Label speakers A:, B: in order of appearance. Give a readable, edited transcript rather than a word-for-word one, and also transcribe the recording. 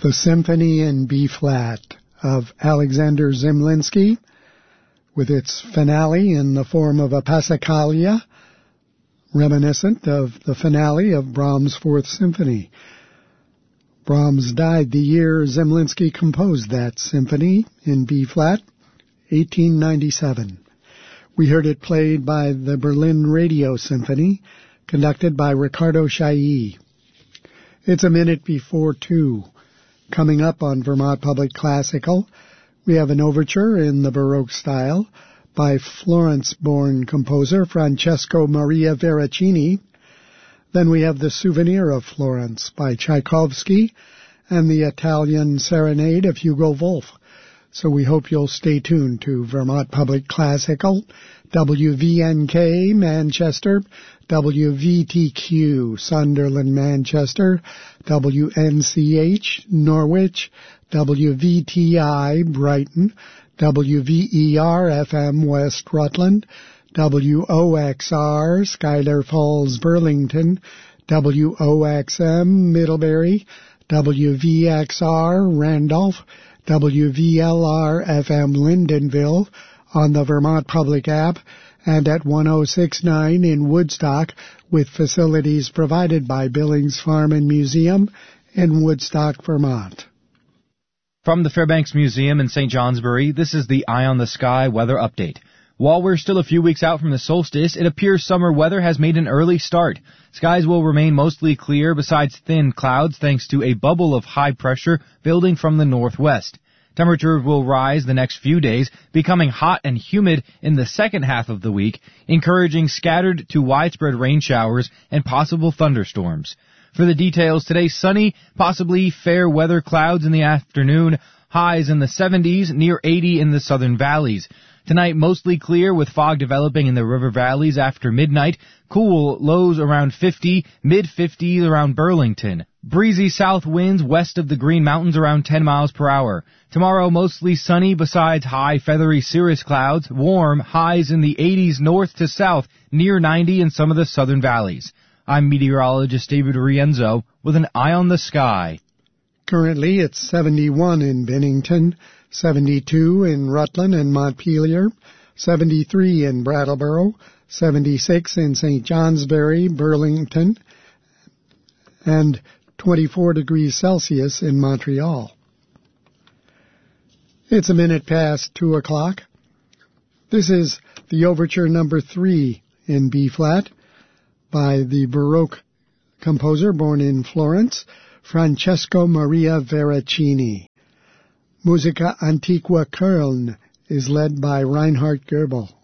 A: the Symphony in B-flat of Alexander Zemlinsky, with its finale in the form of a Passacaglia, reminiscent of the finale of Brahms' Fourth Symphony. Brahms died the year Zemlinsky composed that symphony in B-flat, 1897. We heard it played by the Berlin Radio Symphony, conducted by Ricardo Chailly. It's a minute before 2. Coming up on Vermont Public Classical, we have an overture in the Baroque style by Florence-born composer Francesco Maria Veracini. Then we have the Souvenir of Florence by Tchaikovsky and the Italian Serenade of Hugo Wolf. So we hope you'll stay tuned to Vermont Public Classical, WVNK Manchester, WVTQ Sunderland Manchester, WNCH Norwich, WVTI Brighton, WVER FM West Rutland, WOXR Schuyler Falls Burlington, WOXM Middlebury, WVXR Randolph, WVLR FM Lyndonville on the Vermont Public app, and at 1069 in Woodstock, with facilities provided by Billings Farm and Museum in Woodstock, Vermont.
B: From the Fairbanks Museum in St. Johnsbury, this is the Eye on the Sky weather update. While we're still a few weeks out from the solstice, it appears summer weather has made an early start. Skies will remain mostly clear besides thin clouds thanks to a bubble of high pressure building from the northwest. Temperatures will rise the next few days, becoming hot and humid in the second half of the week, encouraging scattered to widespread rain showers and possible thunderstorms. For the details, today sunny, possibly fair weather clouds in the afternoon, highs in the 70s, near 80 in the southern valleys. Tonight, mostly clear with fog developing in the river valleys after midnight. Cool, lows around 50, mid-50s around Burlington. Breezy south winds west of the Green Mountains around 10 miles per hour. Tomorrow, mostly sunny besides high, feathery cirrus clouds. Warm, highs in the 80s north to south, near 90 in some of the southern valleys. I'm meteorologist David Rienzo with an Eye on the Sky.
A: Currently, it's 71 in Bennington, 72 in Rutland and Montpelier, 73 in Brattleboro, 76 in St. Johnsbury, Burlington, and 24 degrees Celsius in Montreal. It's a minute past 2 o'clock. This is the Overture number 3 in B-flat by the Baroque composer born in Florence, Francesco Maria Veracini. Musica Antiqua Köln is led by Reinhard Goebel.